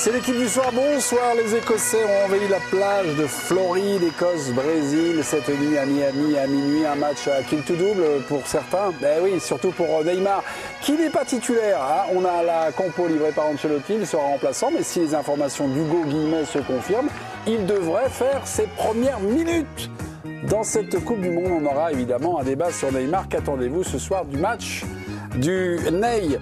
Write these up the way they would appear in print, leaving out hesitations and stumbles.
C'est l'équipe du soir. Bonsoir, les Écossais ont envahi la plage de Floride, Écosse, Brésil, cette nuit à Miami à minuit. Un match à kill to double pour certains. Ben oui, surtout pour Neymar, qui n'est pas titulaire. Hein. On a la compo livrée par Ancelotti, il sera remplaçant. Mais si les informations d'Hugo Guillemot se confirment, il devrait faire ses premières minutes. Dans cette Coupe du Monde, on aura évidemment un débat sur Neymar. Qu'attendez-vous ce soir du match du Ney?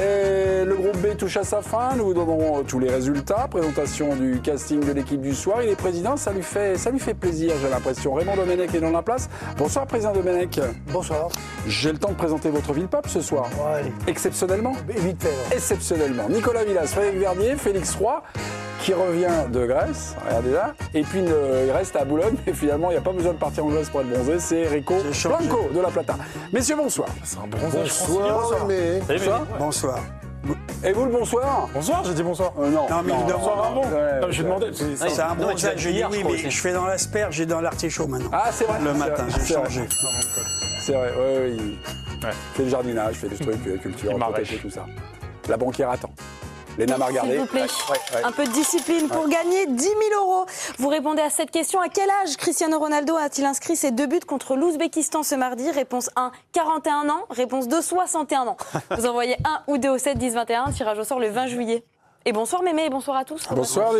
Le groupe B touche à sa fin. Nous vous donnerons tous les résultats. Présentation du casting de l'équipe du soir. Il est président, ça lui fait plaisir, j'ai l'impression. Raymond Domenech est dans la place. Bonsoir, président Domenech. Bonsoir. J'ai le temps de présenter votre ville-pape ce soir. Ouais, exceptionnellement. Vite fait. Ouais. Exceptionnellement. Nicolas Villas, Frédéric Verdier, Félix Roy, qui revient de Grèce, regardez là, et puis il reste à Boulogne, mais finalement il n'y a pas besoin de partir en Grèce pour être bronzé, c'est Rico Blanco de La Plata. Messieurs, bonsoir. C'est un bronzage. Bonsoir. Bonsoir. Et vous le bonsoir? Bonsoir, j'ai dit bonsoir. Non, mais Bonsoir, Ramon. Je demandais. C'est un bronzage, je dis oui, mais je fais dans l'asperge, j'ai dans l'artichaut maintenant. Ah, c'est vrai. Le matin, j'ai changé. C'est vrai, oui. Fait le jardinage, fait des trucs, culture, protéger, tout ça. La banquière attend. Léna Margardé. S'il vous plaît, un peu de discipline pour gagner 10 000 €. Vous répondez à cette question. À quel âge Cristiano Ronaldo a-t-il inscrit ses 2 buts contre l'Ouzbékistan ce mardi? Réponse 1, 41 ans. Réponse 2, 61 ans. Vous envoyez 1 ou 2 au 7 10 21. Tirage au sort le 20 juillet. Et bonsoir Mémé et bonsoir à tous. Bonsoir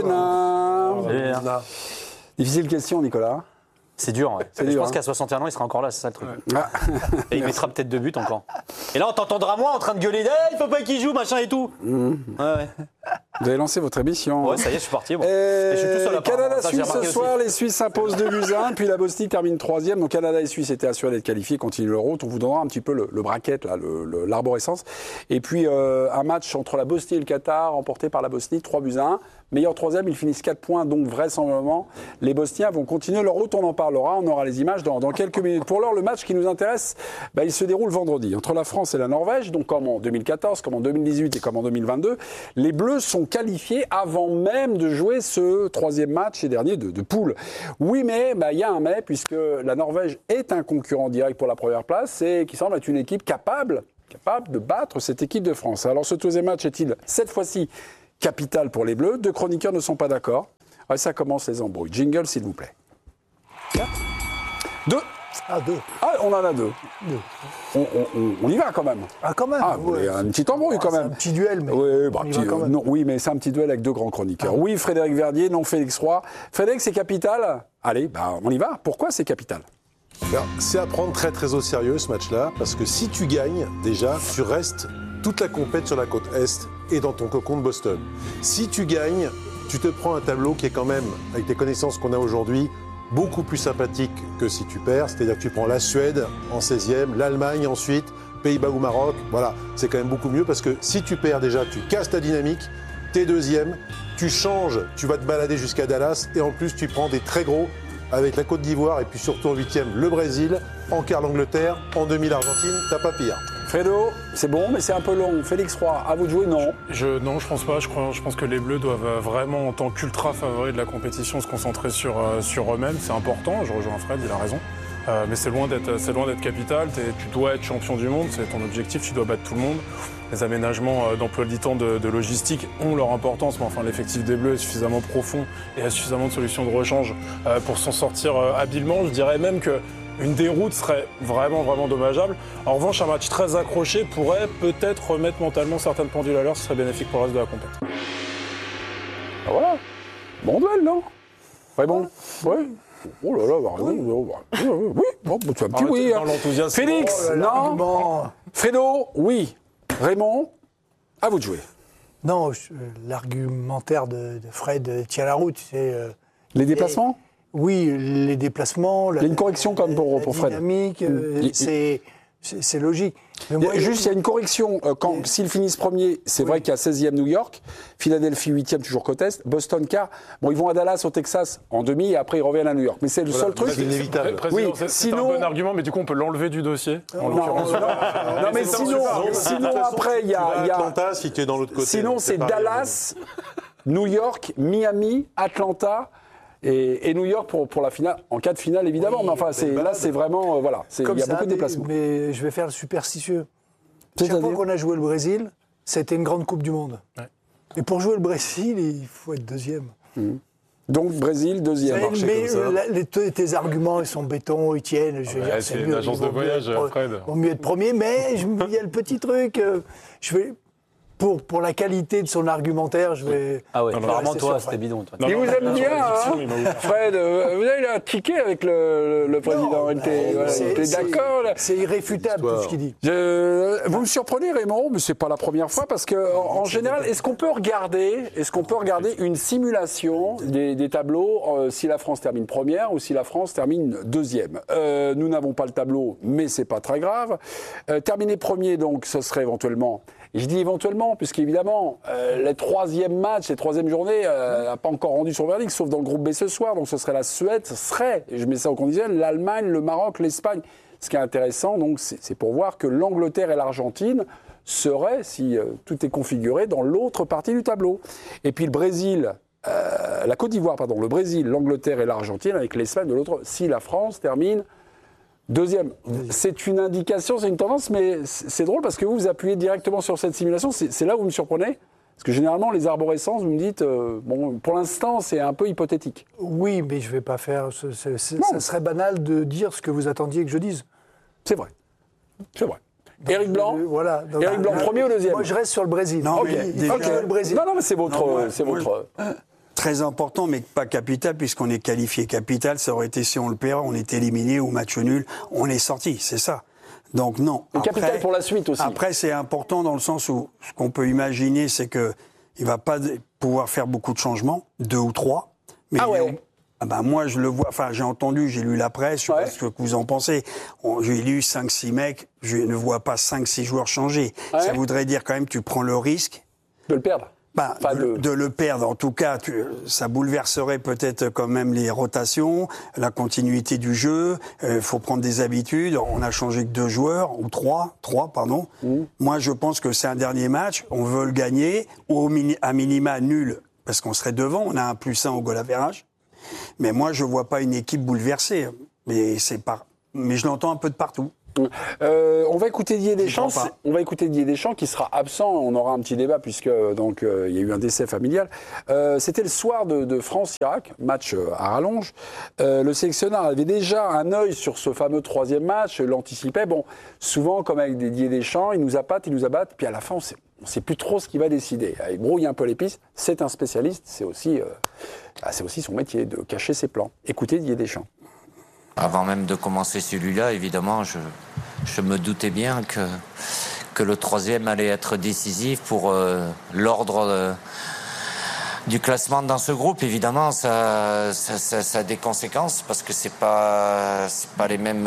Léna. Difficile question, Nicolas. C'est dur, ouais. Je pense qu'à 61 ans, il sera encore là, c'est ça le truc. Et il mettra peut-être 2 buts encore. Et là, on t'entendra moi en train de gueuler, il faut pas qu'il joue, machin et tout. Ouais. Vous avez lancé votre émission. Ouais, ça y est, je suis parti. Bon. Et je suis tout seul à Canada-Suisse ce soir, les Suisses s'imposent 2-1, puis la Bosnie termine 3e. Donc Canada et Suisse étaient assurés d'être qualifiés, continuent leur route. On vous donnera un petit peu le bracket, là, l'arborescence. Et puis un match entre la Bosnie et le Qatar, remporté par la Bosnie, 3-1. Meilleur 3e, ils finissent 4 points, donc vraisemblablement, les Bosniens vont continuer leur route. On en parlera, on aura les images dans quelques minutes. Pour l'heure, le match qui nous intéresse, il se déroule vendredi entre la France et la Norvège. Donc comme en 2014, comme en 2018 et comme en 2022, les Bleus sont qualifiés avant même de jouer ce 3e match et dernier de poule. Oui, mais il y a un mais, puisque la Norvège est un concurrent direct pour la première place et qui semble être une équipe capable de battre cette équipe de France. Alors ce 2e match est-il cette fois-ci capital pour les Bleus? 2 chroniqueurs ne sont pas d'accord. Ouais, ça commence les embrouilles. Jingle, s'il vous plaît. 2. Ah, 2. Ah, on en a 2. On y va quand même. Ah, quand même. Ah, ouais, une petite embrouille quand même. C'est un petit duel, mais. Oui, mais c'est un petit duel avec 2 grands chroniqueurs. Oui, Frédéric Verdier, non, Félix Roy. Frédéric, c'est capital. Allez, on y va. Pourquoi c'est capital? C'est à prendre très très au sérieux ce match-là, parce que si tu gagnes, déjà, tu restes toute la compète sur la côte Est et dans ton cocon de Boston. Si tu gagnes, tu te prends un tableau qui est quand même, avec les connaissances qu'on a aujourd'hui, beaucoup plus sympathique que si tu perds. C'est-à-dire que tu prends la Suède en 16e, l'Allemagne ensuite, Pays-Bas ou Maroc. Voilà, c'est quand même beaucoup mieux parce que si tu perds déjà, tu casses ta dynamique, t'es 2e, tu changes, tu vas te balader jusqu'à Dallas et en plus tu prends des très gros avec la Côte d'Ivoire et puis surtout en 8e le Brésil, en quart l'Angleterre, en demi l'Argentine, t'as pas pire. Fredo, c'est bon, mais c'est un peu long. Félix Roy, à vous de jouer, non? Non, je pense pas. Je pense que les Bleus doivent vraiment, en tant qu'ultra favoris de la compétition, se concentrer sur eux-mêmes. C'est important, je rejoins Fred, il a raison. Mais c'est loin d'être capital. Tu dois être champion du monde, c'est ton objectif, tu dois battre tout le monde. Les aménagements d'emploi du temps, de logistique ont leur importance, mais enfin l'effectif des Bleus est suffisamment profond et a suffisamment de solutions de rechange pour s'en sortir habilement. Je dirais même que une déroute serait vraiment, vraiment dommageable. En revanche, un match très accroché pourrait peut-être remettre mentalement certaines pendules à l'heure, ce serait bénéfique pour le reste de la compétition. Ah, voilà. Bon duel, non? Très bon. Oui. Oh là là, oui. Bon, tu as un petit oui. Dans l'enthousiasme. Félix, non. Fredo, oui. Raymond, à vous de jouer. Non, l'argumentaire de Fred tient la route. C'est, les déplacements? Oui, les déplacements. Il y a une correction quand même pour Fred. Dynamique, c'est logique. Mais moi, il y a une correction. S'ils finissent premier, c'est vrai qu'il y a 16e New York, Philadelphie 8e, toujours côte Est, Boston quart. Bon, ils vont à Dallas au Texas en demi et après ils reviennent à New York. Mais c'est le seul truc. C'est inévitable. Oui, c'est un bon argument, mais du coup on peut l'enlever du dossier. Non, mais sinon après il y a Atlanta si tu es dans l'autre côté. Sinon c'est Dallas, New York, Miami, Atlanta. Et New York pour la finale, en cas de finale évidemment, oui, mais enfin c'est vraiment voilà, il y a beaucoup de déplacements. Mais je vais faire le superstitieux. Chaque fois qu'on a joué le Brésil, c'était une grande Coupe du Monde. Ouais. Et pour jouer le Brésil, il faut être deuxième. Donc Brésil, deuxième. Mais tes arguments, ils sont béton, ils tiennent. C'est une agence de voyage, Fred. Il vaut mieux être premier, mais il y a le petit truc. Pour la qualité de son argumentaire, je vais. Ah ouais, apparemment, toi, c'était bidon. Toi. Il vous aime bien, hein, Fred. Vous avez un ticket avec le président. Il était d'accord. C'est irréfutable tout ce qu'il dit. Vous me surprenez, Raymond, mais c'est pas la première fois parce que en général, est-ce qu'on peut regarder une simulation des tableaux si la France termine première ou si la France termine deuxième? Nous n'avons pas le tableau, mais c'est pas très grave. Terminer premier, donc, ce serait éventuellement. Je dis éventuellement, puisqu'évidemment, les troisième matchs, les troisième journées, n'a pas encore rendu son verdict, sauf dans le groupe B ce soir. Donc ce serait la Suède, et je mets ça au conditionnel, l'Allemagne, le Maroc, l'Espagne. Ce qui est intéressant, donc, c'est pour voir que l'Angleterre et l'Argentine seraient, si tout est configuré, dans l'autre partie du tableau. Et puis le Brésil, la Côte d'Ivoire, pardon, le Brésil, l'Angleterre et l'Argentine, avec l'Espagne de l'autre, si la France termine deuxième. C'est une indication, c'est une tendance, mais c'est drôle parce que vous appuyez directement sur cette simulation. C'est là où vous me surprenez. Parce que généralement, les arborescences, vous me dites, bon, pour l'instant, c'est un peu hypothétique. Oui, mais je ne vais pas faire. Ça serait banal de dire ce que vous attendiez que je dise. C'est vrai. C'est vrai. Donc, Éric Blanc, voilà. Donc, Éric Blanc, premier ou deuxième? Moi, je reste sur le Brésil. Non, okay. Le Brésil. Non, mais c'est votre. Très important, mais pas capital, puisqu'on est qualifié capital. Ça aurait été si on le perd, on est éliminé ou match nul, on est sorti, c'est ça. Donc non. Et capital pour la suite aussi. Après, c'est important dans le sens où ce qu'on peut imaginer, c'est que il va pas pouvoir faire beaucoup de changements, 2 ou 3. Mais moi, je le vois. Enfin, j'ai entendu, j'ai lu la presse. Je sais pas ce que vous en pensez. J'ai lu 5-6 mecs. Je ne vois pas 5-6 joueurs changer. Ça voudrait dire quand même que tu prends le risque de le perdre. De le perdre, en tout cas, ça bouleverserait peut-être quand même les rotations, la continuité du jeu. Faut prendre des habitudes. On a changé que 2 joueurs ou 3, pardon. Moi, je pense que c'est un dernier match. On veut le gagner, ou à minima nul, parce qu'on serait devant. On a un +1 au goal average. Mais moi, je vois pas une équipe bouleversée. Mais je l'entends un peu de partout. On va écouter Didier Deschamps. On va écouter Didier Deschamps qui sera absent. On aura un petit débat puisque donc il y a eu un décès familial. C'était le soir de France-Irak, match à rallonge. Le sélectionneur avait déjà un œil sur ce fameux 3e match, l'anticipait. Bon, souvent comme avec Didier Deschamps, il nous appâte, puis à la fin on sait plus trop ce qu'il va décider. Il brouille un peu les pistes. C'est un spécialiste. C'est aussi son métier de cacher ses plans. Écoutez Didier Deschamps. Avant même de commencer celui-là, évidemment, je me doutais bien que le 3e allait être décisif pour l'ordre du classement dans ce groupe. Évidemment, ça a des conséquences parce que c'est pas les mêmes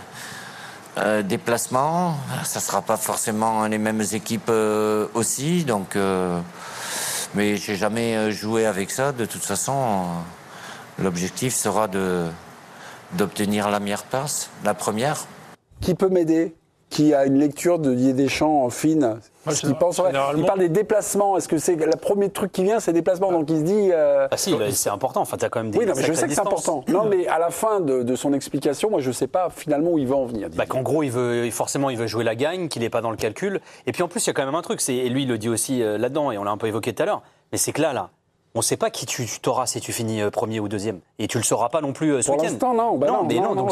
déplacements. Ça sera pas forcément les mêmes équipes aussi. Donc, mais j'ai jamais joué avec ça. De toute façon, l'objectif sera d'obtenir la meilleure place, la première. Qui peut m'aider? Qui a une lecture de Didier Deschamps fine? Il parle des déplacements. Est-ce que c'est le premier truc qui vient, c'est les déplacements? Donc il se dit. Ah si, c'est important. Enfin, t'as quand même des. Oui, non, mais je sais que c'est important. Non, mais à la fin de son explication, moi, je sais pas finalement où il va en venir. Qu'en gros, il veut jouer la gagne, qu'il n'est pas dans le calcul. Et puis en plus, il y a quand même un truc. Et lui, il le dit aussi là-dedans, et on l'a un peu évoqué tout à l'heure. Mais c'est que là. On ne sait pas qui tu t'auras si tu finis premier ou deuxième. Et tu ne le sauras pas non plus ce week-end. Pour l'instant, non. Donc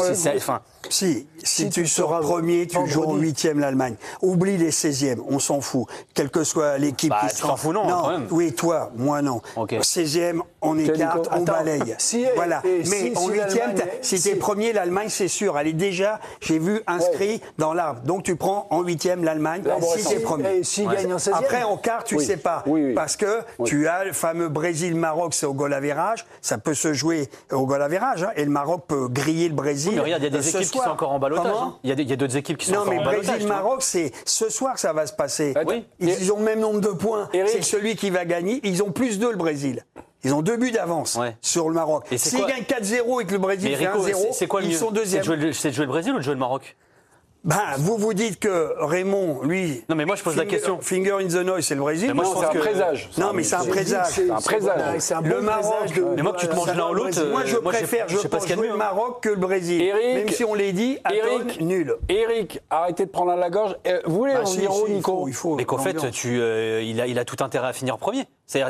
si tu seras premier, tu joues en 8e l'Allemagne. Oublie les 16e, on s'en fout. Quelle que soit l'équipe qui tu t'en fous, non, quand même. Oui, toi, moi non. Okay. 16e, on écarte, on balaye. Voilà. Mais en 8e, si tu es premier, l'Allemagne, c'est sûr. Elle est déjà, j'ai vu, inscrit dans l'arbre. Donc tu prends en 8e l'Allemagne si tu es premier. Gagne en 16e. Après, en quart, tu ne sais pas. Parce que tu as le fameux Brésil-Maroc, c'est au goal average. Ça peut se jouer au goal average. Et le Maroc peut griller le Brésil. Mais regarde, il y a des équipes qui sont encore en ballottage. Il y a d'autres équipes qui sont encore en ballottage. Non, mais Brésil-Maroc, c'est ce soir que ça va se passer. Ils ont le même nombre de points. C'est celui qui va gagner. Ils ont +2 le Brésil. Ils ont 2 buts d'avance sur le Maroc. S'ils gagnent 4-0 et que le Brésil fait 1-0, ils sont deuxième. C'est de jouer le Brésil ou de jouer le Maroc? Vous dites que Raymond, lui. Non, mais moi, je pose la question. Finger in the noise, c'est le Brésil. Mais moi, Non, c'est un présage. Non, mais c'est un présage. C'est un présage. C'est un Le bon Maroc, présage de- Mais moi, que tu te manges l'un ou l'autre. Moi, je préfère, je sais pas pense, ce qu'il y a de jouer mieux, le hein. Maroc que le Brésil. Eric, Même si on l'a dit, Aton, nul. Eric, arrêtez de prendre à la gorge. Vous voulez en venir où, Nico? il faut. Mais qu'en fait, l'ambiance. il a tout intérêt à finir premier.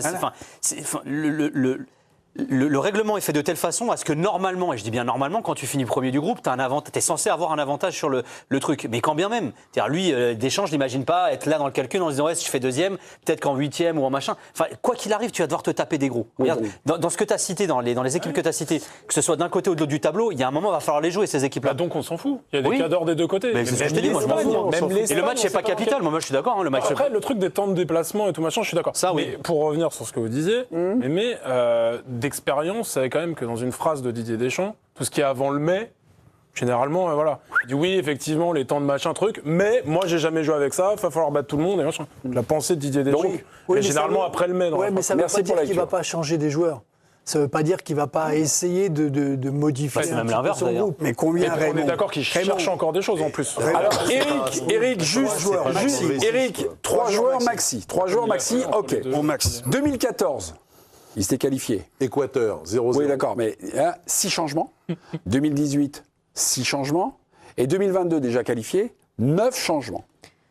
Le règlement est fait de telle façon à ce que normalement, et je dis bien normalement, quand tu finis premier du groupe, t'es censé avoir un avantage sur le truc. Mais quand bien même. C'est-à-dire, lui, Deschamps, je l'imagine pas être là dans le calcul en se disant, ouais, si je fais deuxième, peut-être qu'en huitième ou en machin. Enfin, quoi qu'il arrive, tu vas devoir te taper des gros. Regarde, dans ce que tu as cité, dans les équipes que tu as citées, que ce soit d'un côté ou de l'autre du tableau, il y a un moment, il va falloir les jouer, ces équipes-là. Donc on s'en fout. Il y a des Oui. cadors des deux côtés. Mais c'est ce que je te dis, moi je m'en fous. Et le match, c'est pas capital. Moi, je suis d'accord. Le match, Après, le truc des temps de déplacement et tout machin, je suis d'accord. Ça, oui. Mais pour revenir sur ce que vous disiez, mais d'expérience, c'est quand même que dans une phrase de Didier Deschamps, tout ce qui est avant le mai, généralement, voilà. Il dit oui, effectivement, les temps de machin, truc, mais moi, j'ai jamais joué avec ça, il va falloir battre tout le monde et machin. La pensée de Didier Deschamps. Oui, et mais généralement, ça veut- après le mai. Dans la mais phrase. ça ne veut Merci pas pour dire la qu'il ne va lecture. pas changer des joueurs. Ça ne veut pas dire qu'il ne va pas essayer de modifier c'est un même petit peu l'inverse, son d'ailleurs. groupe. Mais combien, on Raymond est d'accord qu'il cherche encore des choses en plus. Alors, c'est Eric, pas juste, joueurs maxi. Eric, 3 joueurs maxi. 3 joueurs maxi, ok. Au max. 2014, il s'était qualifié. Équateur, 0-0. Oui, d'accord, mais 6 changements. 2018, 6 changements. Et 2022, déjà qualifié, 9 changements.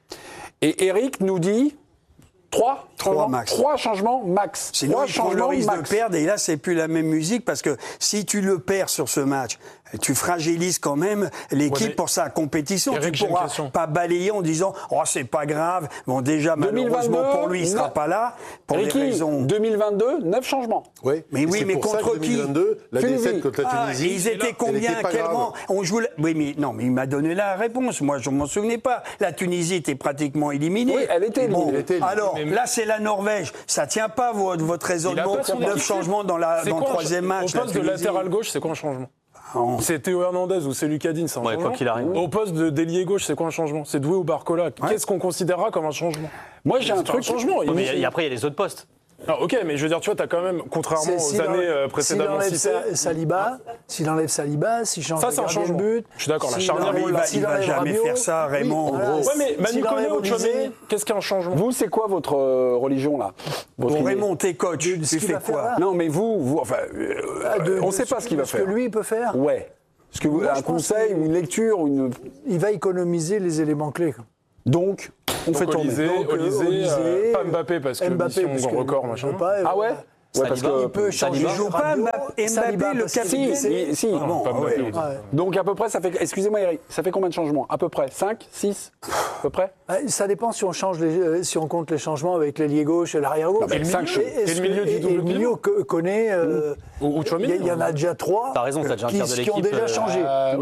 Et Eric nous dit 3 max. 3 changements max. Sinon, 3 il prend le changements risque max. de perdre, et là, c'est plus la même musique, parce que si tu le perds sur ce match, tu fragilises quand même l'équipe Ouais, mais pour sa compétition. Eric, Tu j'ai une pourras question. pas balayer en disant « Oh, c'est pas grave ». Bon, déjà, malheureusement 2022, pour lui, il sera non. pas là, pour des Ricky, raisons... 2022, 9 changements. Ouais. Mais Et oui, c'est mais pour ça que contre qui 2022, la Tunisie. défaite contre la Ah, Tunisie. ils étaient combien elle était pas Quel grave. rang On joue Oui, mais non, mais il m'a donné la réponse. Moi, je m'en souvenais pas. La Tunisie était pratiquement éliminée. Oui, elle était éliminée. Bon, Elle était éliminée. alors, Mais- là, c'est la Norvège. Ça tient pas votre raisonnement. Il a pas son 9 équipe. changements dans C'est le quoi un troisième match. Au poste de la Tunisie. latéral gauche, c'est quoi un changement Oh. C'est Théo Hernandez ou c'est Lucadine, c'est un Ouais, changement. quoi qu'il arrive. Au poste de d'ailier gauche, c'est quoi un changement C'est Doué ou Barcola. Qu'est-ce qu'on considérera comme un changement Moi, j'ai un C'est pas truc. changement. Ouais, mais après, il y a les autres postes. Ah, ok, mais je veux dire, tu vois, t'as quand même, contrairement aux S'il années enlève- précédemment s'il citées. enlève s'il enlève Saliba, s'il change Ça, le c'est un gardien de changement. but. Je suis d'accord, la s'il charnière, Non, mais enlève- il va s'il jamais enlève faire Rabiot, ça, Raymond. voilà. Ouais, mais Manu S'il Koné enlève ou Olysée, Tchouaméni, qu'est-ce qu'un changement Vous, c'est quoi votre religion, là votre Bon, idée Raymond, t'es coach. ce Tu qu'il fais va faire quoi là. Non, mais vous enfin, on ne sait pas ce qu'il va Ce faire. que lui, il peut faire, Ouais. Est-ce que vous, Moi, un je pense conseil, que- une lecture, une... il va économiser les éléments clés. Donc, on fait Donc, tourner. Olysée, pas Mbappé parce que Mbappé, mission parce que record, il machin. veut pas, Ah ouais Ouais, parce que... il peut changer Saliba. de joue pas Rabiot, Mbappé, Saliba, le parce que- capitaine. Si. Ah bon, Pas ah ouais. Mbappé. Ouais. Donc, à peu près, ça fait... Excusez-moi, Eric, ça fait combien de changements À peu près 5 6 À peu près Ça dépend si on change si on compte les changements avec l'ailier gauche et l'arrière gauche. Ah ben, cinq choses. Et le milieu du double le milieu connaît. Ou Tchouaméni, Il y en a déjà 3 T'as raison, t'as déjà un tiers de qui ont l'équipe, déjà changé.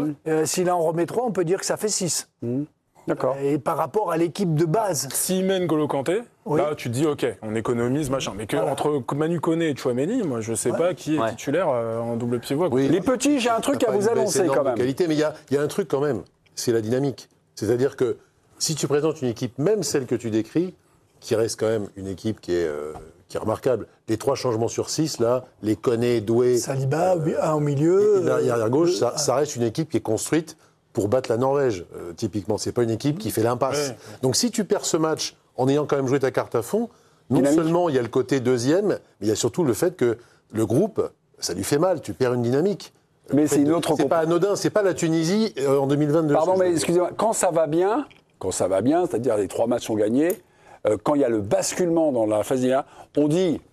Si là on remet 3, on peut dire que ça fait 6. D'accord. Et par rapport à l'équipe de base. S'il mène Golo Kanté, Oui. là tu te dis ok, on économise machin. Mais que entre Manu Koné et Tchouaméni, moi je sais pas qui est Ouais. titulaire en double pivot. quoi. Oui. Les petits, j'ai un truc T'as à pas vous une baisse annoncer énorme quand de même. qualité, mais il y a un truc quand même, c'est la dynamique. C'est-à-dire que si tu présentes une équipe, même celle que tu décris, qui reste quand même une équipe qui est remarquable. Les 3 changements sur 6, là, les Koné, Doué, Saliba, un au milieu. l'arrière gauche, ça reste une équipe qui est construite pour battre la Norvège, typiquement. C'est pas une équipe qui fait l'impasse. Ouais. Donc si tu perds ce match en ayant quand même joué ta carte à fond, non Dynamique. seulement il y a le côté deuxième, mais il y a surtout le fait que le groupe, ça lui fait mal, tu perds une dynamique. Mais c'est une autre... C'est pas anodin, c'est pas la Tunisie en 2022. Pardon, ce que je mais veux dire. excusez-moi, quand ça va bien, c'est-à-dire les 3 matchs sont gagnés, quand il y a le basculement dans la phase d'IA, on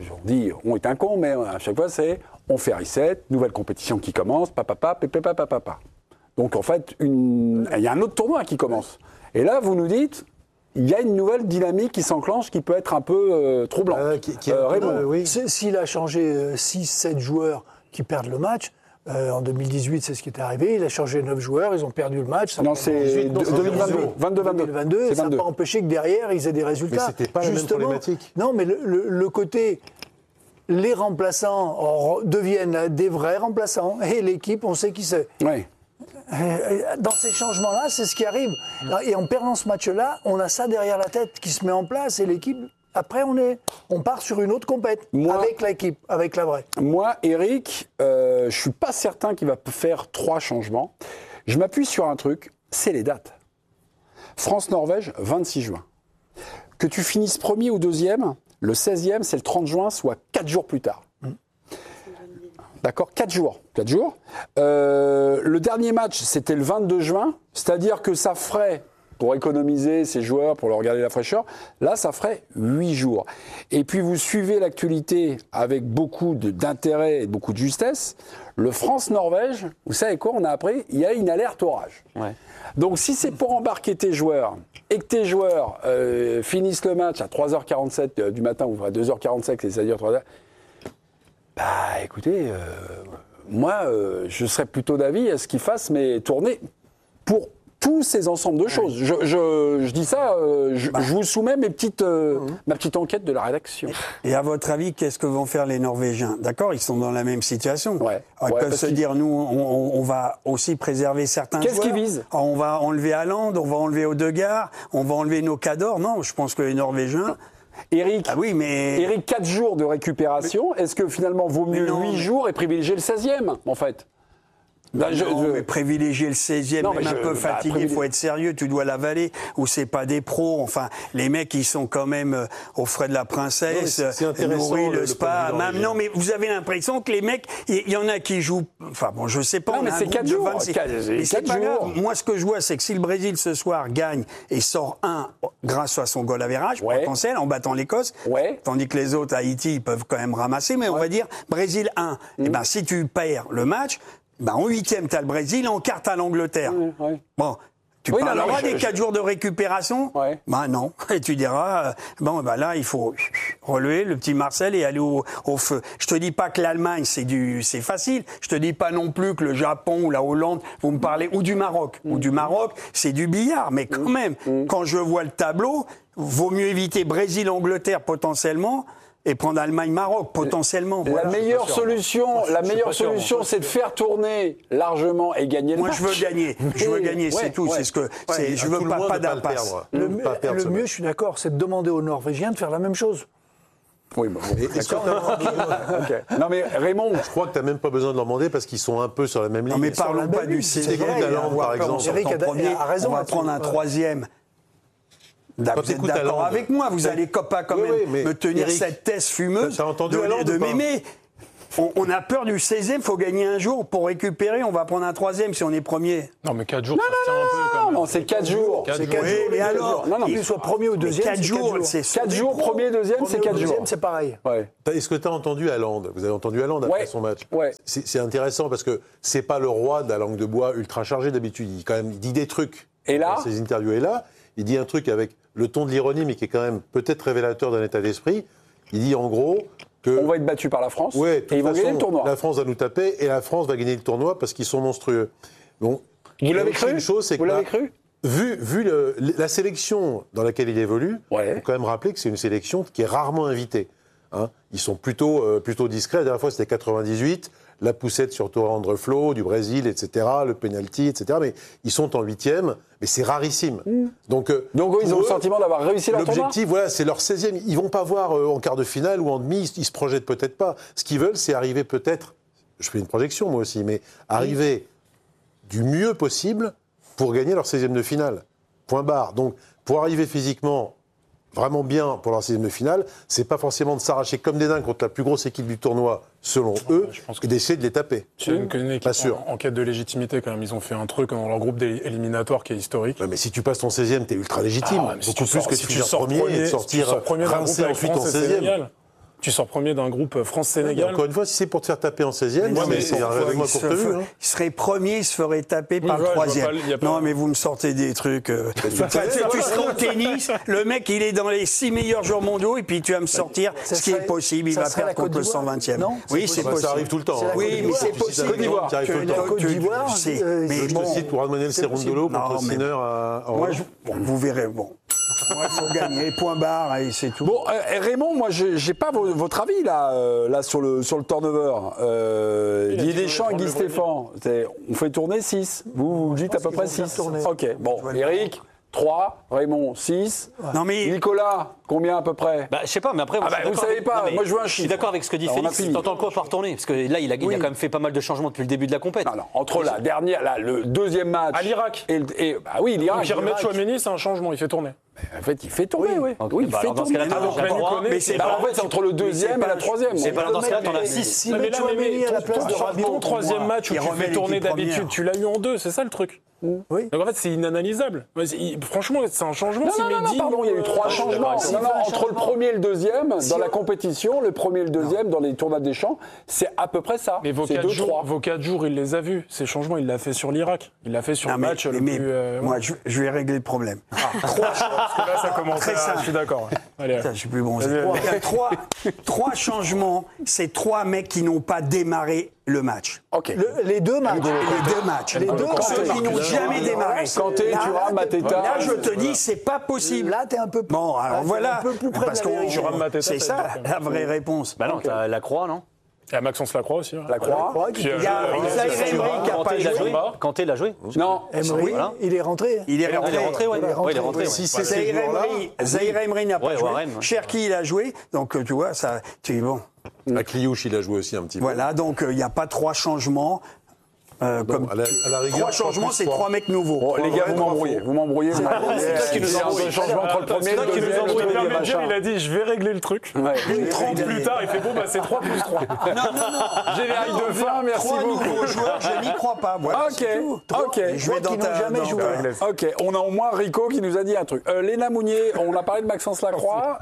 est un con, mais à chaque fois c'est on fait reset, nouvelle compétition qui commence, papa. Donc en fait, il y a un autre tournoi qui commence. Et là, vous nous dites, il y a une nouvelle dynamique qui s'enclenche qui peut être un peu troublante. Raymond, Oui. S'il a changé 6-7 joueurs qui perdent le match, en 2018, c'est ce qui est arrivé. Il a changé 9 joueurs, ils ont perdu le match. non, c'est 2022. 2022, C'est ça n'a 22. pas empêché que derrière, ils aient des résultats. Mais c'était pas la même Justement, problématique. Non, mais le côté... Les remplaçants deviennent des vrais remplaçants. Et l'équipe, on sait qui c'est. Ouais. Dans ces changements-là, c'est ce qui arrive. Et en perdant ce match-là, on a ça derrière la tête qui se met en place et l'équipe. Après, on part sur une autre compète avec l'équipe, avec la vraie. Moi, Eric, je suis pas certain qu'il va faire 3 changements. Je m'appuie sur un truc, c'est les dates. France-Norvège, 26 juin. Que tu finisses premier ou deuxième, le 16e, c'est le 30 juin, soit 4 jours plus tard. D'accord, 4 jours. 4 jours. Le dernier match, c'était le 22 juin, c'est-à-dire que ça ferait, pour économiser ces joueurs, pour leur garder la fraîcheur, là, ça ferait 8 jours. Et puis, vous suivez l'actualité avec beaucoup d'intérêt et beaucoup de justesse. Le France-Norvège, vous savez quoi, on a appris, il y a une alerte orage. Ouais. Donc, si c'est pour embarquer tes joueurs et que tes joueurs finissent le match à 3h47 du matin ou à 2h45, c'est-à-dire 3h, bah, écoutez, moi, je serais plutôt d'avis à ce qu'ils fassent mes tournées pour tous ces ensembles de choses. Je dis ça, je vous soumets ma petite enquête de la rédaction. Et à votre avis, qu'est-ce que vont faire les Norvégiens? D'accord, ils sont dans la même situation. Ils peuvent se dire, nous, on va aussi préserver certains joueurs. Qu'est-ce qu'ils visent? On va enlever Haaland, on va enlever Odegaard, on va enlever nos cadors. Non, je pense que les Norvégiens... Eric, ah oui, mais... Eric, 4 jours de récupération, est-ce que finalement vaut mieux 8 jours et privilégier le 16e, en fait? Là, mais privilégier le 16e, même un peu fatigué, il faut être sérieux, tu dois l'avaler, ou c'est pas des pros, enfin, les mecs, ils sont quand même aux frais de la princesse, nourris, le spa, même, non, mais vous avez l'impression que les mecs, il y en a qui jouent, enfin bon, je sais pas, non, mais c'est 4 jours, 4 jours. Moi, ce que je vois, c'est que si le Brésil ce soir gagne et sort 1 grâce à son goal average potentiel, en battant l'Écosse, tandis que les autres, Haïti, ils peuvent quand même ramasser, mais on va dire, Brésil 1, et ben, si tu perds le match, ben, en 8e, tu as le Brésil, en quart, tu as l'Angleterre. Bon, tu parleras des 4 jours de récupération? Ben non. Et tu diras, bon, ben là, il faut relever le petit Marcel et aller au feu. Je te dis pas que l'Allemagne, c'est facile. Je te dis pas non plus que le Japon ou la Hollande, vous me parlez, ou du Maroc. Ou du Maroc, c'est du billard. Mais quand même, quand je vois le tableau, vaut mieux éviter Brésil-Angleterre potentiellement, et prendre Allemagne-Maroc, potentiellement. La meilleure solution, c'est de faire tourner largement et gagner le match. Moi, je veux gagner. Je veux gagner, c'est tout. C'est ce que, je veux pas d'impasse. Le mieux, je suis d'accord, c'est de demander aux Norvégiens de faire la même chose. Oui, bon, Non, mais Raymond, je crois que tu n'as même pas besoin de leur demander parce qu'ils sont un peu sur la même ligne. Non, mais parlons pas du CG. Par exemple. Eric a raison. On va prendre un 3e. Vous êtes d'accord avec moi, vous allez pas quand même me tenir Eric, cette thèse fumeuse de Mémé. On a peur du 16e, il faut gagner un jour pour récupérer, on va prendre un 3e si on est premier. Non, mais 4 jours, ça tient un peu quand même. Non, c'est 4 jours. C'est 4 jours. Mais alors, qu'il soit premier ou deuxième, 4 jours, c'est 4 jours, premier, deuxième, c'est 4 jours. C'est pareil. Est-ce que tu as entendu Haaland? Vous avez entendu Haaland après son match? C'est intéressant parce que c'est pas le roi de la langue de bois ultra chargée d'habitude. Il dit des trucs. Et là, dans ses interviews. Et là, il dit un truc avec le ton de l'ironie, mais qui est quand même peut-être révélateur d'un état d'esprit. Il dit en gros que... On va être battu par la France et ils vont gagner le tournoi. La France va nous taper et la France va gagner le tournoi parce qu'ils sont monstrueux. Bon, vous l'avez cru? Une chose, c'est vu la sélection dans laquelle il évolue, il faut quand même rappeler que c'est une sélection qui est rarement invitée. Hein. Ils sont plutôt discrets. La dernière fois, c'était 98. La poussette sur Torrandre Flo, du Brésil, etc., le penalty, etc. Mais ils sont en 8e, mais c'est rarissime. Donc ils ont le sentiment d'avoir réussi leur tournoi. L'objectif, c'est leur 16e. Ils vont pas voir en quart de finale ou en demi, ils se projettent peut-être pas. Ce qu'ils veulent, c'est arriver peut-être, je fais une projection moi aussi, mais arriver du mieux possible pour gagner leur 16e de finale. Point barre. Donc, pour arriver physiquement vraiment bien pour leur 16e de finale, c'est pas forcément de s'arracher comme des dingues contre la plus grosse équipe du tournoi, selon eux, et d'essayer de les taper. C'est une équipe en quête de légitimité quand même. Ils ont fait un truc dans leur groupe éliminatoire qui est historique. Ouais, mais si tu passes ton 16e, t'es ultra légitime. Beaucoup plus que si tu sors premier et de sortir rincé ensuite en 16e. Tu sors premier d'un groupe France-Sénégal. Encore une fois, si c'est pour te faire taper en 16e, c'est un rêve courte vue. Il serait premier, il se ferait taper par le 3e. Non, mais vous me sortez des trucs. Tu serais au tennis, le mec, il est dans les 6 meilleurs joueurs mondiaux, et puis tu vas me sortir ce qui est possible. Il va perdre contre le 120e. Oui, c'est possible. Ça arrive tout le temps. Oui, mais c'est possible. Côte d'Ivoire. Côte d'Ivoire, je te cite pour Manuel Cerundolo contre Sinner à vous verrez, bon. Il faut gagner, point barre, et c'est tout. Bon, Raymond, moi, j'ai pas votre avis là sur le turnover. Didier Deschamps et Guy Stéphane, on fait tourner 6. Vous dites à peu près 6. Ok, bon, Eric, 3, Raymond 6. Non, mais Nicolas, combien à peu près? Bah, je sais pas, mais après. moi, je suis vous d'accord savez avec- pas, non, mais moi, je veux un Je suis chiffre. d'accord avec ce que dit Alors, on a Félix. fini. T'entends quoi par tournée? Parce que là, il a quand même fait pas mal de changements depuis le début de la compète. Non, entre la dernière, le deuxième match. À l'Irak. Bah oui, l'Irak. Donc, il remet Chouameni, c'est un changement, il fait tourner. En fait, il fait tourner, oui. Ok, Oui, il bah, fait alors, dans ce tourner. cas-là, donc, t'as Manu droit. Koné, mais c'est Bah, pas- en fait, c'est entre le deuxième et la troisième. C'est pas dans ce cas-là, t'en as 6. Si met Chouameni à la place de Rabiot, Ton troisième match où il tu remet fais tourner l'équipe première. d'habitude, tu l'as eu en 2, c'est ça le truc. Oui. Donc en fait, c'est inanalysable. Franchement, c'est un changement. s'il met Non, 10, pardon, il y a eu 3 je suis changements. d'accord avec ça. Non, entre le premier et le deuxième, dans la compétition, le premier et le deuxième, dans les tournois des champs, c'est à peu près ça. Mais vos C'est 4 2-3. jours, il les a vus. Ces changements, il l'a fait sur l'Irak. Il l'a fait sur Non, le match le mais plus. moi, je vais régler le problème. Parce que là, ça commence Très à. simple. Je suis d'accord. Ouais. Allez, Putain, je suis plus bon. Vas-y, Il y a trois changements. C'est 3 mecs qui n'ont pas démarré le match. Ok. Les deux matchs. Les 2 matchs. Les deux, Ceux qui n'ont jamais démarré. Kanté, Là, Thuram, Mateta. Là, je te dis, c'est pas possible. Là, t'es un peu plus. Bon, alors t'es voilà. un peu plus près Parce de la qu'on- vérité. Thuram, Mateta, c'est ça ça, veut dire la vraie réponse. Bah non, t'as la Croix, non? Il y a Maxence Lacroix aussi. Ouais. La Croix. Puis, Il y a Zaïre Emery qui n'a pas Kanté l'a joué. joué. Kanté l'a joué. Non. Emery, Voilà. il est rentré. Il est Il est rentré, ouais. Il est Ouais, il est rentré. Si ouais. c'est ces joueurs-là, Zaïre Emery n'a pas Ouais, joué. Warren, ouais. Cherki, il a joué. Donc, tu vois, ça. Bon. Akliouche, il a joué aussi un petit peu. Voilà, donc il n'y a pas 3 changements. Comme À la rigueur, 3 changements, c'est 3 mecs nouveaux. Bon, les gars, vous m'embrouillez. Vous m'embrouillez. C'est toi qui nous C'est un embrouille. peu changement entre le premier et le C'est toi qui nous deuxième. embrouille. je te dis, L'intermédiaire, machin. il a dit je vais régler le truc. Ouais. Une 30 plus tard, il fait bon, bah c'est 3 plus 3. Générique de fin, merci 3 beaucoup. nouveaux joueurs, je n'y crois pas. Voilà, Ok, c'est tout. ok. Je vais dans qui ta. n'ont jamais dans- joué. Ok, on a au moins Rico qui nous a dit un truc. Léna Mounier, on a parlé de Maxence Lacroix,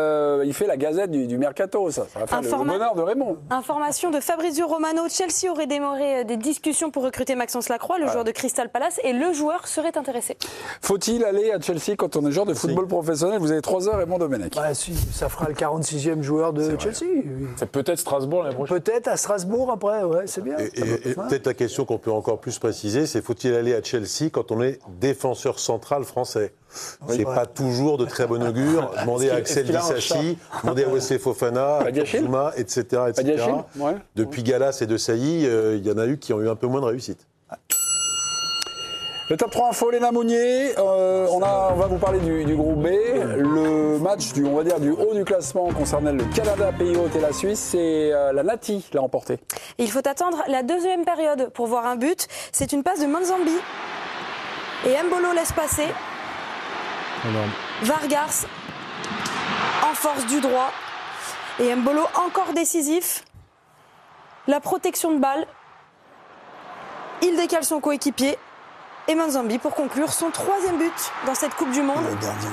il fait la gazette du Mercato, ça va faire le bonheur de Raymond. Information de Fabrizio Romano, Chelsea aurait démarré des discussions pour recruter Maxence Lacroix, le joueur de Crystal Palace, et le joueur serait intéressé. Faut-il aller à Chelsea quand on est joueur de football professionnel? Vous avez 3 heures, Raymond Domenech. Bah, si, ça fera le 46e joueur de Chelsea. C'est peut-être Strasbourg l'année prochaine. Peut-être à Strasbourg après, ouais, c'est bien. Et peut-être la question qu'on peut encore plus préciser, c'est faut-il aller à Chelsea quand on est défenseur central français? C'est pas toujours de très bon augure. Demandez à Axel qu'il a un Dissassi, demandez à Wesley Fofana, à Badiachil Zuma, etc. Badiachil, ouais. Depuis Gallas et De Sailly, il y en a eu qui ont eu un peu moins de réussite. Le top 3 info, Léna Mounier. On va vous parler du groupe B. Le match du haut du classement concernait le Canada, Pays Hôtes et la Suisse. C'est la Nati l'a emporté. Et il faut attendre la deuxième période pour voir un but. C'est une passe de Manzambi. Et Mbolo laisse passer. Vargas en force du droit. Et Mbolo encore décisif. La protection de balle. Il décale son coéquipier. Et Manzambi pour conclure son 3e but dans cette Coupe du Monde. Le gardien.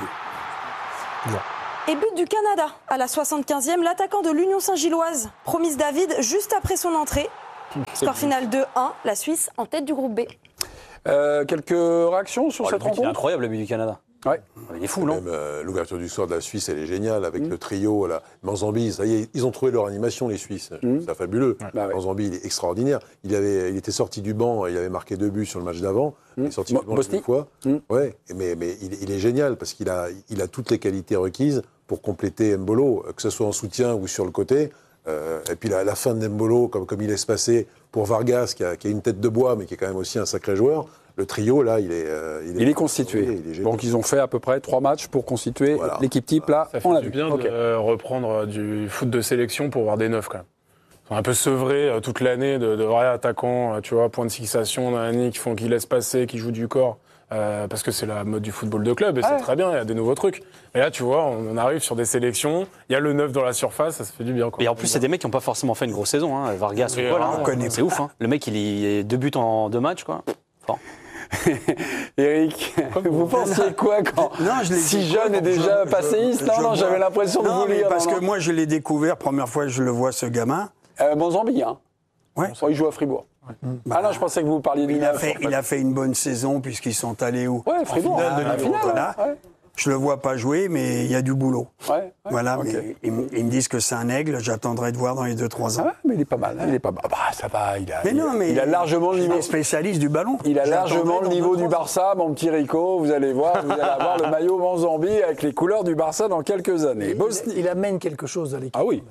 Et but du Canada à la 75e, l'attaquant de l'Union Saint-Gilloise, Promise David, juste après son entrée. Score final 2-1, la Suisse en tête du groupe B. Quelques réactions sur Le cette but, il est rencontre? incroyable, le but du Canada. Ouais. Il est fou, non? Même l'ouverture du score de la Suisse, elle est géniale avec le trio. Manzambi, ça y est, ils ont trouvé leur animation, les Suisses. C'est fabuleux. Bah ouais. Manzambi, il est extraordinaire. Il était sorti du banc, il avait marqué 2 buts sur le match d'avant. Il est sorti du banc Bosny. une fois. Ouais, mais il est génial parce qu'il a toutes les qualités requises pour compléter Mbolo, que ce soit en soutien ou sur le côté. Et puis la fin de Mbolo, comme il laisse passer pour Vargas, qui a une tête de bois, mais qui est quand même aussi un sacré joueur. Le trio, là, il est constitué. il est génial. Donc ils ont fait à peu près 3 matchs pour constituer Voilà. l'équipe type. Là, Ça fait on l'a du vu. bien Ok. de reprendre du foot de sélection pour voir des neufs quand même. Ils sont un peu sevrés toute l'année de vrais attaquants, tu vois, point de fixation, qui laissent passer, qui jouent du corps. Parce que c'est la mode du football de club et c'est très bien, il y a des nouveaux trucs. Et là, tu vois, on arrive sur des sélections, il y a le neuf dans la surface, ça se fait du bien. Quoi. Et en plus, c'est des mecs qui n'ont pas forcément fait une grosse saison. Hein. Vargas Oui, ou quoi, là, on connaît c'est ouf. Hein. Le mec, il est 2 buts en 2 matchs, quoi. Fort. Eric, vous pensiez quoi quand Non, je l'ai si dit, jeune et déjà passéiste? Non, vois- j'avais l'impression de Non, vous mais lire. parce non, que moi, je l'ai découvert, première fois que je le vois, ce gamin. Manzambi, hein. Ouais. Il joue à Fribourg. Ah non, je pensais que vous parliez du neuf. Il a fait une bonne saison puisqu'ils sont allés où? Ouais, Fribourg. En finale de La l'Euro, finale, voilà. ouais. Je le vois pas jouer, mais il y a du boulot. Ouais, Voilà, ok. mais ils me disent que c'est un aigle, j'attendrai de voir dans les 2-3 ans. Ah ouais, mais il est pas mal. Il est pas mal. Bah, ça va. Il a largement le il niveau. est spécialiste du ballon. Il a J'attendrai largement le dans niveau 2-3 du ans. Barça, mon petit Rico. Vous allez voir, vous allez avoir le maillot Manzambi avec les couleurs du Barça dans quelques années. Bosnie. Il amène quelque chose dans l'équipe. Ah oui.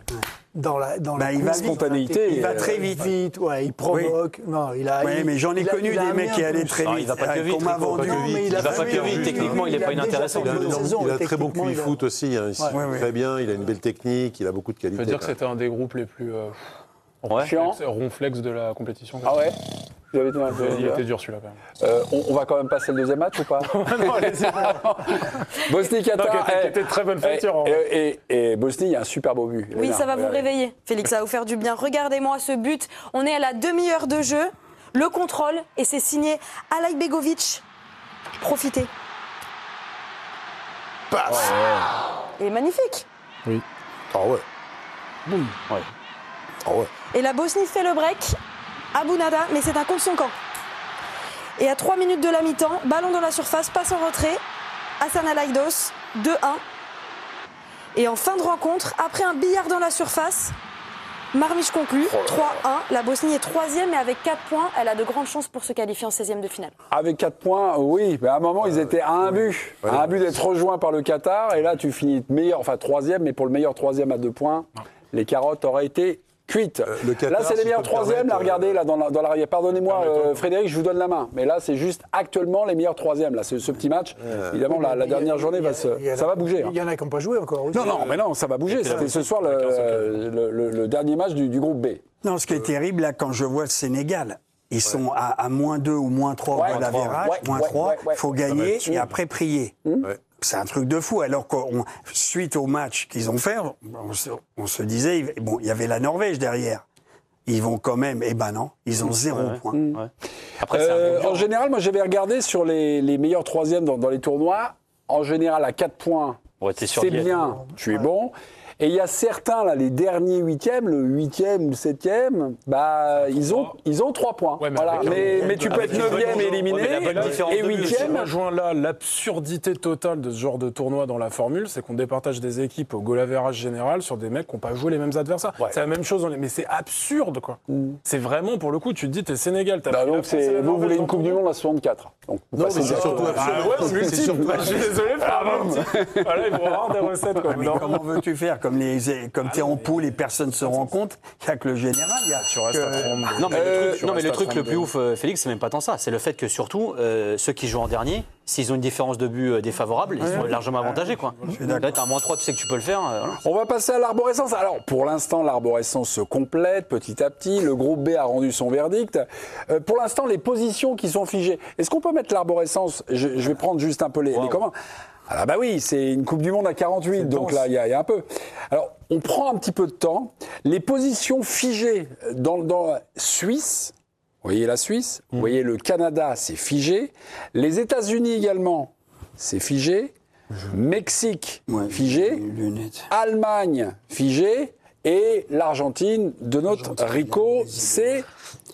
dans la il va spontanéité. Il va très vite. Ouais, il provoque. Oui. Non, mais j'en ai connu des mecs qui allaient très vite. Il va pas que vite. Qu'on m'a vendu. Il va pas que vite. Techniquement, il n'est pas inintéressant. Il a très bon QI foot aussi. Il très bien. Il a une belle technique. Il a beaucoup de Je qualité. peux dire que c'était un des groupes les plus ronflex de la compétition. Ah ouais. Il était dur celui-là quand même. On va quand même passer le deuxième match ou pas? Non, allez-y. Bosnie-Qatar. Qui était très bonne facture. Et Bosnie, il y a un super beau but. Oui, ça va vous réveiller. Félix, ça va vous faire du bien. Regardez-moi ce but. On est à la demi-heure de jeu. Le contrôle, et c'est signé Alajbegovic. Profitez. Passe. Il est magnifique. Oui. Ah ouais. Boum. Ouais. Ah ouais. Et la Bosnie fait le break. Abou Nada, mais c'est un contre son camp. Et à 3 minutes de la mi-temps, ballon dans la surface, passe en retrait. Hassan Alaidos, 2-1. Et en fin de rencontre, après un billard dans la surface, Marmich conclut, 3-1. La Bosnie est 3e, mais avec 4 points, elle a de grandes chances pour se qualifier en 16e de finale. Avec 4 points, oui. Mais à un moment, ils étaient à un but. À un but d'être rejoints par le Qatar. Et là, tu finis meilleur, enfin 3e, mais pour le meilleur 3e à 2 points, les carottes auraient été cuites. Là, c'est les meilleurs 3e. Là, regardez, là, dans l'arrière. Pardonnez-moi, Frédéric, je vous donne la main. Mais là, c'est juste actuellement les meilleurs 3e. Là, c'est ce petit match. Évidemment, la dernière journée, ça va bouger. Il y en a qui n'ont pas joué encore. Aussi. Non, mais non, ça va bouger. C'était ce soir le dernier match du groupe B. Non, ce qui est terrible, là, quand je vois le Sénégal, ils sont à -2 ou -3 au goal average, -3, il faut gagner et après prier. C'est un truc de fou. Alors que suite au match qu'ils ont fait, on se disait, bon, il y avait la Norvège derrière. Ils vont quand même, non, ils ont 0 point. Ouais. Après, en général, moi j'avais regardé sur les meilleurs 3e dans les tournois. En général, à 4 points, c'est bien, tu es bon. Et il y a certains, là, les derniers 8e, le 8e ou le 7e, ils ont 3 points. Ouais, voilà. Mais tu peux être 9e éliminé et 8e. Je rejoins là l'absurdité totale de ce genre de tournoi dans la formule, c'est qu'on départage des équipes au goal average général sur des mecs qui n'ont pas joué les mêmes adversaires. Ouais. C'est la même chose, mais c'est absurde, quoi. C'est vraiment, pour le coup, tu te dis, t'es Sénégal, t'as donc vous voulez une Coupe du Monde à 64. Donc, non, mais c'est surtout absurde. Je suis désolé, voilà, ils vont avoir des recettes. Mais comment veux-tu faire? Comme tu es en poule et personne ne se rend compte, il n'y a que le général. Tu restes à 32. Non, mais le truc le plus ouf, Félix, c'est même pas tant ça. C'est le fait que surtout, ceux qui jouent en dernier, s'ils ont une différence de but défavorable, ils sont largement avantagés. Quoi. Là, t'as un -3, tu sais que tu peux le faire. Voilà. On va passer à l'arborescence. Alors, pour l'instant, l'arborescence se complète petit à petit. Le groupe B a rendu son verdict. Pour l'instant, les positions qui sont figées. Est-ce qu'on peut mettre l'arborescence? Je vais prendre juste un peu les communs. Ah bah oui, c'est une Coupe du Monde à 48, donc là, il y a un peu. Alors, on prend un petit peu de temps. Les positions figées dans la Suisse, vous voyez la Suisse, vous voyez le Canada, c'est figé. Les États-Unis également, c'est figé. Mexique, figé. Allemagne, figé. Et l'Argentine de notre Rico, c'est